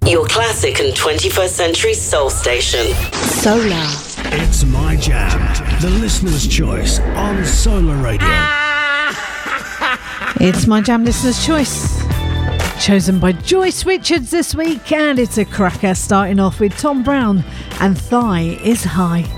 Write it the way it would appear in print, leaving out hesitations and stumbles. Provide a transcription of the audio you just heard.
Your classic and 21st century soul station. Solar. It's My Jam, the listener's choice on Solar Radio. It's My Jam listener's choice. Chosen by Joyce Richards this week, and it's a cracker, starting off with Tom Brown and Thigh is High.